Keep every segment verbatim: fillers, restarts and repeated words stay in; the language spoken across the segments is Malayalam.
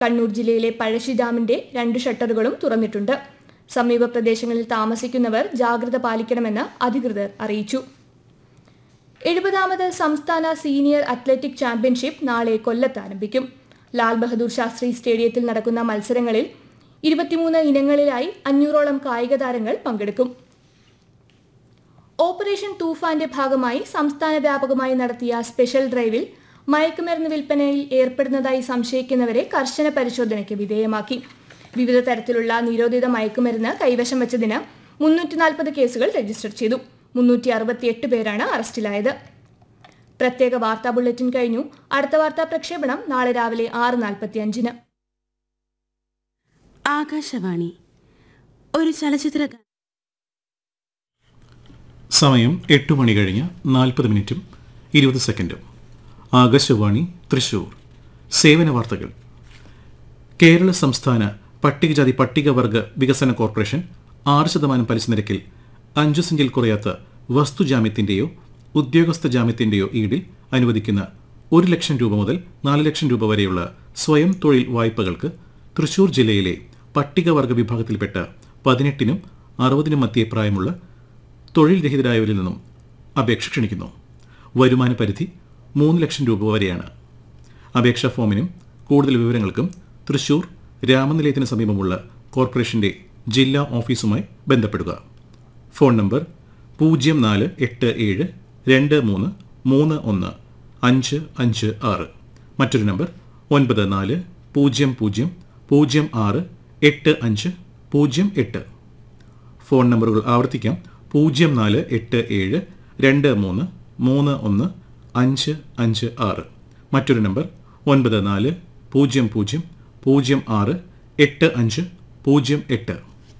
കണ്ണൂർ ജില്ലയിലെ പഴശ്ശി ഡാമിന്റെ രണ്ട് ഷട്ടറുകളും തുറന്നിട്ടുണ്ട്. സമീപ പ്രദേശങ്ങളിൽ താമസിക്കുന്നവർ ജാഗ്രത പാലിക്കണമെന്ന് അധികൃതർ അറിയിച്ചു. എഴുപതാമത് സംസ്ഥാന സീനിയർ അത്ലറ്റിക് ചാമ്പ്യൻഷിപ്പ് നാളെ കൊല്ലത്ത് ആരംഭിക്കും. ലാൽ ബഹദൂർ ശാസ്ത്രി സ്റ്റേഡിയത്തിൽ നടക്കുന്ന മത്സരങ്ങളിൽ ഇരുപത്തിമൂന്ന് ഇനങ്ങളിലായി അഞ്ഞൂറോളം കായിക താരങ്ങൾ പങ്കെടുക്കും. ഓപ്പറേഷൻ തൂഫാന്റെ ഭാഗമായി സംസ്ഥാന വ്യാപകമായി നടത്തിയ സ്പെഷ്യൽ ഡ്രൈവിൽ മയക്കുമരുന്ന് വിൽപ്പനയിൽ ഏർപ്പെടുന്നതായി സംശയിക്കുന്നവരെ കർശന പരിശോധനയ്ക്ക് വിധേയമാക്കി. വിവിധ തരത്തിലുള്ള നിരോധിത മയക്കുമരുന്ന് കൈവശം വെച്ചതിന് മുന്നൂറ്റി നാൽപ്പത് കേസുകൾ രജിസ്റ്റർ ചെയ്തു. മുന്നൂറ്റി അറുപത്തിയെട്ട് പേരാണ് അറസ്റ്റിലായത്. പ്രത്യേക വാർത്താ ബുള്ളറ്റിൻ കഴിഞ്ഞു. അടുത്ത വാർത്താ പ്രക്ഷേപണം നാളെ രാവിലെ ആറ് നാൽപ്പത്തി അഞ്ചിന്. ആകാശവാണി. ഒരു ചലച്ചിത്ര സമയം എട്ട് മണി കഴിഞ്ഞ് നാൽപ്പത് മിനിറ്റും ഇരുപത് സെക്കൻഡും. ആകാശവാണി തൃശൂർ. സേവന വാർത്തകൾ. കേരള സംസ്ഥാന പട്ടികജാതി പട്ടികവർഗ വികസന കോർപ്പറേഷൻ ആറ് ശതമാനം പലിശ നിരക്കിൽ അഞ്ചു സെന്റിൽ കുറയാത്ത വസ്തുജാമ്യത്തിന്റെയോ ഉദ്യോഗസ്ഥ ജാമ്യത്തിന്റെയോ ഈടിൽ അനുവദിക്കുന്ന ഒരു ലക്ഷം രൂപ മുതൽ നാല് ലക്ഷം രൂപ വരെയുള്ള സ്വയം തൊഴിൽ വായ്പകൾക്ക് തൃശൂർ ജില്ലയിലെ പട്ടികവർഗ വിഭാഗത്തിൽപ്പെട്ട പതിനെട്ടിനും അറുപതിനും മധ്യേ പ്രായമുള്ള തൊഴിൽ രഹിതരായവരിൽ നിന്നും അപേക്ഷ ക്ഷണിക്കുന്നു. വരുമാന പരിധി മൂന്ന് ലക്ഷം രൂപ വരെയാണ്. അപേക്ഷാ ഫോമിനും കൂടുതൽ വിവരങ്ങൾക്കും തൃശൂർ രാമനിലയത്തിന് സമീപമുള്ള കോർപ്പറേഷന്റെ ജില്ലാ ഓഫീസുമായി ബന്ധപ്പെടുക. ഫോൺ നമ്പർ പൂജ്യം നാല് എട്ട് ഏഴ് രണ്ട് മൂന്ന് മൂന്ന് ഒന്ന് അഞ്ച് അഞ്ച് ആറ്. മറ്റൊരു നമ്പർ ഒൻപത് നാല് പൂജ്യം പൂജ്യം പൂജ്യം ആറ് എട്ട് അഞ്ച് പൂജ്യം എട്ട്. ഫോൺ നമ്പറുകൾ ആവർത്തിക്കാം. പൂജ്യം നാല് എട്ട് ഏഴ് രണ്ട് മൂന്ന് മൂന്ന് ഒന്ന് അഞ്ച് അഞ്ച് ആറ്. മറ്റൊരു നമ്പർ ഒൻപത് നാല് പൂജ്യം പൂജ്യം പൂജ്യം ആറ് എട്ട് അഞ്ച് പൂജ്യം എട്ട്.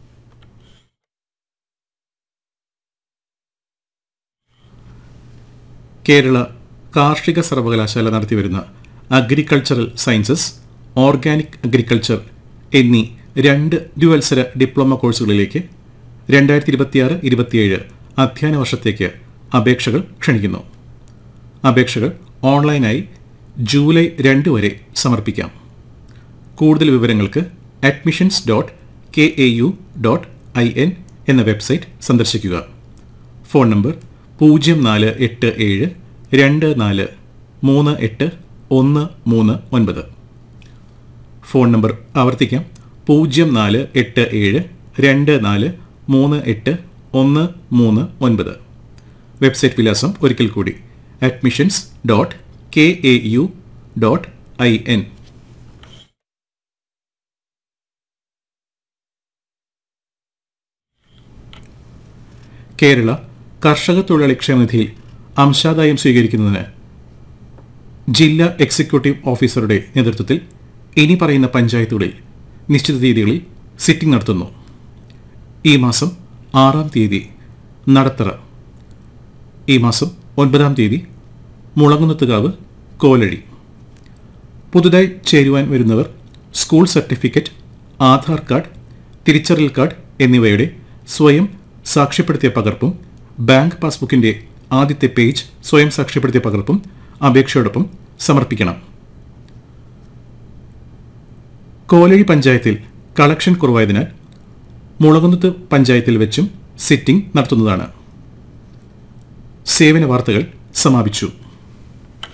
കേരള കാർഷിക സർവകലാശാല നടത്തിവരുന്ന അഗ്രികൾച്ചറൽ സയൻസസ്, ഓർഗാനിക് അഗ്രികൾച്ചർ എന്നീ രണ്ട് ദ്വിവത്സര ഡിപ്ലോമ കോഴ്സുകളിലേക്ക് രണ്ടായിരത്തി ഇരുപത്തിയാറ് ഇരുപത്തിയേഴ് അധ്യയന വർഷത്തേക്ക് അപേക്ഷകൾ ക്ഷണിക്കുന്നു. അപേക്ഷകൾ ഓൺലൈനായി ജൂലൈ രണ്ട് വരെ സമർപ്പിക്കാം. കൂടുതൽ വിവരങ്ങൾക്ക് admissions dot K A U dot I N എന്ന വെബ്സൈറ്റ് സന്ദർശിക്കുക. ഫോൺ നമ്പർ പൂജ്യം നാല് എട്ട് ഏഴ് രണ്ട് നാല് മൂന്ന് എട്ട് ഒന്ന് മൂന്ന് ഒൻപത്. ഫോൺ നമ്പർ ആവർത്തിക്കാം. പൂജ്യം നാല് എട്ട് ഏഴ് രണ്ട് നാല് മൂന്ന് എട്ട് ഒന്ന് മൂന്ന് ഒൻപത്. വെബ്സൈറ്റ് വിലാസം ഒരിക്കൽ കൂടി admissions dot K A U dot I N. Kerala കർഷക തൊഴിലാളി ക്ഷേമനിധിയിൽ അംശാദായം സ്വീകരിക്കുന്നതിന് ജില്ലാ എക്സിക്യൂട്ടീവ് ഓഫീസറുടെ നേതൃത്വത്തിൽ ഇനി പറയുന്ന പഞ്ചായത്തുകളിൽ നിശ്ചിത തീയതികളിൽ സിറ്റിംഗ് നടത്തുന്നു. ഈ മാസം ആറാം തീയതി നടത്തറ, ഈ മാസം ഒൻപതാം തീയതി മുളങ്ങുന്നത്തുകാവ്, കോലഴി. പുതുതായി ചേരുവാൻ വരുന്നവർ സ്കൂൾ സർട്ടിഫിക്കറ്റ്, ആധാർ കാർഡ്, തിരിച്ചറിയൽ കാർഡ് എന്നിവയുടെ സ്വയം സാക്ഷ്യപ്പെടുത്തിയ പകർപ്പും ബാങ്ക് പാസ്ബുക്കിന്റെ ആദ്യത്തെ പേജ് സ്വയം സാക്ഷ്യപ്പെടുത്തിയ പകർപ്പും അപേക്ഷയോടൊപ്പം സമർപ്പിക്കണം. കോലഴി പഞ്ചായത്തിൽ കളക്ഷൻ കുറവായതിനാൽ മുളകുന്നത്ത് പഞ്ചായത്തിൽ വെച്ചും സിറ്റിംഗ് നടത്തുന്നതാണ്. സേവന വാർത്തകൾ സമാപിച്ചു.